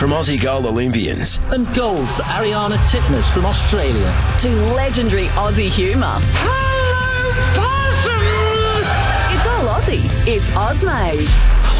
from Aussie gold Olympians. And gold for Ariana Titmus from Australia. To legendary Aussie humour. Hello, possum! It's all Aussie. It's Ozmade.